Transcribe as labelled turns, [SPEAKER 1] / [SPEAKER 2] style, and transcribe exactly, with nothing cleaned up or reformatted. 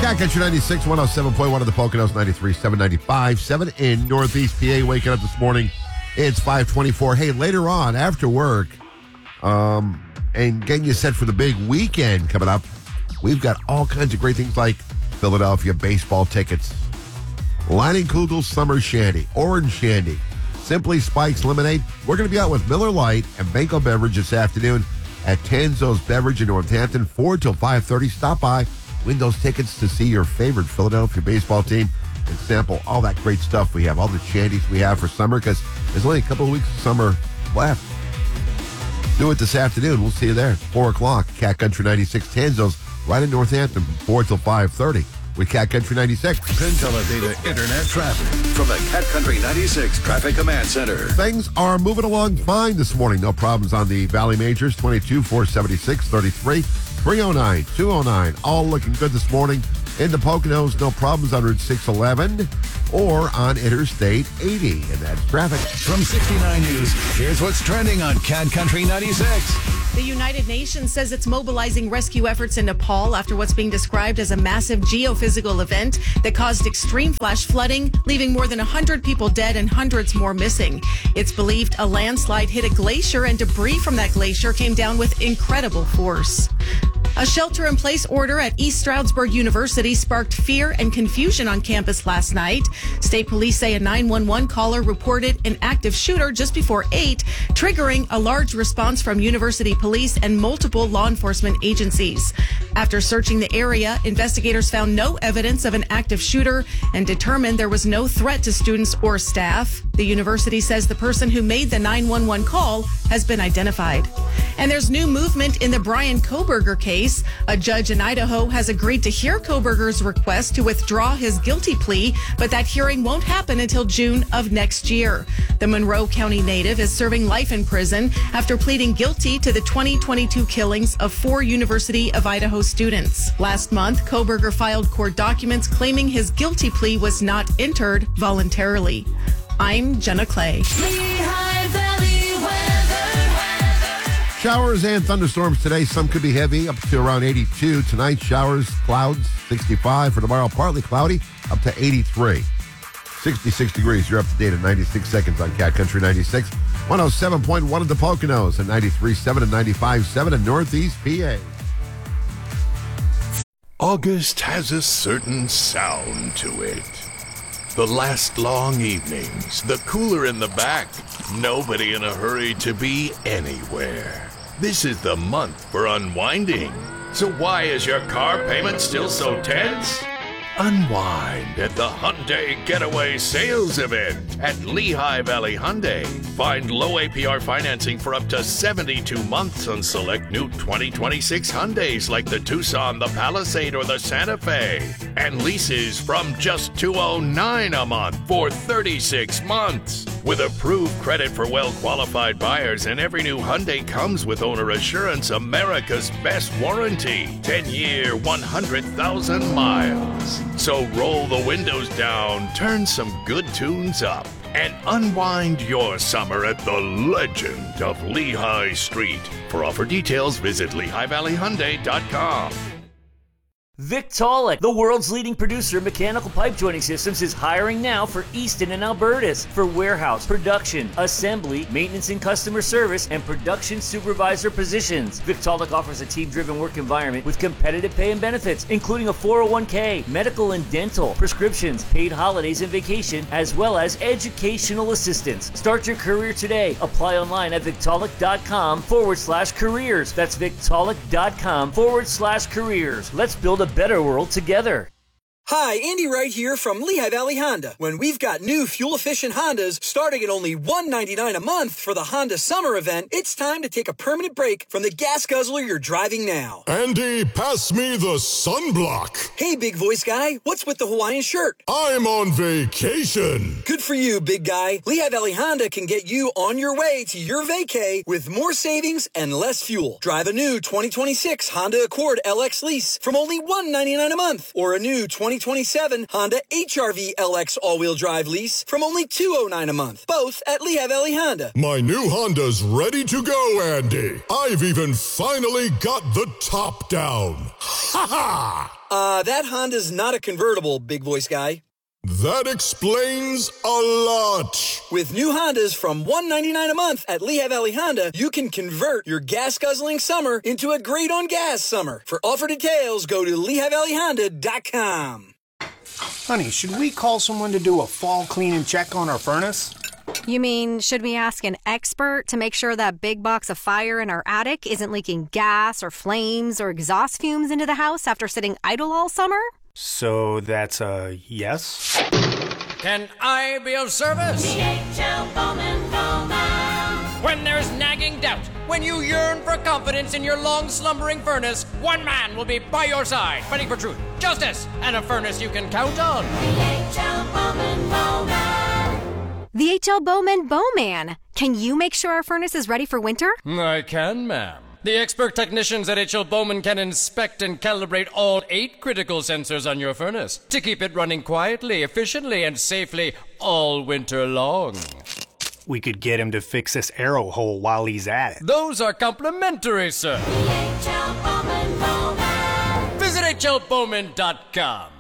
[SPEAKER 1] Cat Country ninety-six, one oh seven point one of the Poconos, ninety-three, seven ninety-five, seven in Northeast P A. Waking up this morning, it's five twenty-four. Hey, later on, after work, um, and getting you set for the big weekend coming up, we've got all kinds of great things like Philadelphia baseball tickets, Leinenkugel Summer Shandy, Orange Shandy, Simply Spikes Lemonade. We're going to be out with Miller Lite and Banco Beverage this afternoon at Tanzo's Beverage in Northampton, four till five thirty. Stop by, win those tickets to see your favorite Philadelphia baseball team and sample all that great stuff we have, all the shandies we have for summer, because there's only a couple of weeks of summer left. Do it this afternoon. We'll see you there. four o'clock, Cat Country ninety-six, Tanzo's, right in Northampton, four till five thirty with Cat Country ninety-six.
[SPEAKER 2] Pinteledata Internet traffic from the Cat Country ninety-six Traffic Command Center.
[SPEAKER 1] Things are moving along fine this morning. No problems on the Valley Majors, twenty-two, four seventy-six, thirty-three, three oh nine, two oh nine. All looking good this morning. In the Poconos, no problems on Route six eleven or on Interstate eighty. And that's traffic.
[SPEAKER 2] From sixty-nine News, here's what's trending on Cat Country ninety-six.
[SPEAKER 3] The United Nations says it's mobilizing rescue efforts in Nepal after what's being described as a massive geophysical event that caused extreme flash flooding, leaving more than one hundred people dead and hundreds more missing. It's believed a landslide hit a glacier and debris from that glacier came down with incredible force. A shelter-in-place order at East Stroudsburg University sparked fear and confusion on campus last night. State police say a nine one one caller reported an active shooter just before eight, triggering a large response from university police and multiple law enforcement agencies. After searching the area, investigators found no evidence of an active shooter and determined there was no threat to students or staff. The university says the person who made the nine one one call has been identified. And there's new movement in the Brian Kohberger case. A judge in Idaho has agreed to hear Kohberger's request to withdraw his guilty plea, but that hearing won't happen until June of next year. The Monroe County native is serving life in prison after pleading guilty to the twenty twenty-two killings of four University of Idaho students. Last month, Kohberger filed court documents claiming his guilty plea was not entered voluntarily. I'm Jenna Clay.
[SPEAKER 4] Lehigh Valley weather.
[SPEAKER 1] Showers and thunderstorms today. Some could be heavy, up to around eighty-two. Tonight, showers, clouds, sixty-five. For tomorrow, partly cloudy, up to eighty-three. sixty-six degrees. You're up to date at ninety-six seconds on Cat Country ninety-six. one oh seven point one at the Poconos and ninety-three point seven and ninety-five point seven in Northeast P A.
[SPEAKER 5] August has a certain sound to it. The last long evenings, the cooler in the back, nobody in a hurry to be anywhere. This is the month for unwinding. So why is your car payment still so tense? Unwind at the Hyundai Getaway Sales Event at Lehigh Valley Hyundai. Find low A P R financing for up to seventy-two months on select new twenty twenty-six Hyundais like the Tucson, the Palisade, or the Santa Fe. And leases from just two hundred nine dollars a month for thirty-six months. With approved credit for well-qualified buyers, and every new Hyundai comes with Owner Assurance, America's best warranty. ten-year, one hundred thousand miles. So roll the windows down, turn some good tunes up, and unwind your summer at the legend of Lehigh Street. For offer details, visit Lehigh Valley Hyundai dot com.
[SPEAKER 6] Victaulic, the world's leading producer of mechanical pipe joining systems, is hiring now for Easton and Albertus for warehouse, production, assembly, maintenance and customer service, and production supervisor positions. Victaulic offers a team-driven work environment with competitive pay and benefits, including a four oh one k, medical and dental, prescriptions, paid holidays and vacation, as well as educational assistance. Start your career today. Apply online at Victaulic.com forward slash careers. That's Victaulic.com forward slash careers. Let's build a better world together.
[SPEAKER 7] Hi, Andy Wright here from Lehigh Valley Honda. When we've got new fuel-efficient Hondas starting at only one hundred ninety-nine dollars a month for the Honda Summer Event, it's time to take a permanent break from the gas guzzler you're driving now.
[SPEAKER 8] Andy, pass me the sunblock.
[SPEAKER 7] Hey, big voice guy, what's with the Hawaiian shirt?
[SPEAKER 8] I'm on vacation.
[SPEAKER 7] Good for you, big guy. Lehigh Valley Honda can get you on your way to your vacay with more savings and less fuel. Drive a new twenty twenty-six Honda Accord L X lease from only one hundred ninety-nine dollars a month, or a new twenty twenty twenty-seven Honda H R V L X all-wheel drive lease from only two hundred nine dollars a month, both at Lehigh Valley Honda.
[SPEAKER 8] My new Honda's ready to go, Andy. I've even finally got the top down. Ha ha!
[SPEAKER 7] Uh, that Honda's not a convertible, big voice guy.
[SPEAKER 8] That explains a lot.
[SPEAKER 7] With new Hondas from one hundred ninety-nine dollars a month at Lehigh Valley Honda, you can convert your gas-guzzling summer into a great-on-gas summer. For offer details, go to Lehigh Valley Honda dot com.
[SPEAKER 9] Honey, should we call someone to do a fall clean and check on our furnace?
[SPEAKER 10] You mean, should we ask an expert to make sure that big box of fire in our attic isn't leaking gas or flames or exhaust fumes into the house after sitting idle all summer?
[SPEAKER 9] So that's a yes?
[SPEAKER 11] Can I be of service?
[SPEAKER 4] The H L Bowman Bowman.
[SPEAKER 11] When there's nagging doubt, when you yearn for confidence in your long slumbering furnace, one man will be by your side, fighting for truth, justice, and a furnace you can count on.
[SPEAKER 4] The H L Bowman Bowman.
[SPEAKER 10] The H L Bowman Bowman. Can you make sure our furnace is ready for winter?
[SPEAKER 11] I can, ma'am. The expert technicians at H L Bowman can inspect and calibrate all eight critical sensors on your furnace to keep it running quietly, efficiently, and safely all winter long.
[SPEAKER 9] We could get him to fix this arrow hole while he's at it.
[SPEAKER 11] Those are complimentary, sir.
[SPEAKER 4] The H L Bowman Bowman.
[SPEAKER 11] Visit H L Bowman dot com.